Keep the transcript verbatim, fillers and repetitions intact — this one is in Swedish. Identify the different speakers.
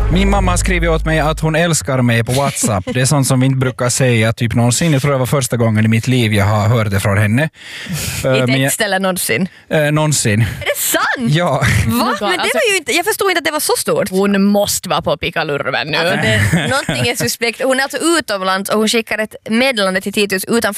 Speaker 1: Min mamma har skrivit åt mig att hon älskar mig på WhatsApp. Det är sånt som vi inte brukar säga typ någonsin. Jag tror det var första gången i mitt liv jag har hört det från henne.
Speaker 2: I text eller någonsin?
Speaker 1: Äh, någonsin.
Speaker 2: Är det sant?
Speaker 1: Ja.
Speaker 2: Va? Men det
Speaker 3: Alltså,
Speaker 2: var ju inte, jag förstod inte att det var så stort.
Speaker 3: Hon måste vara på pickalurven nu.
Speaker 2: Alltså det, någonting är suspekt. Hon är alltså utomlands och hon skickar ett meddelande till tio tusen utan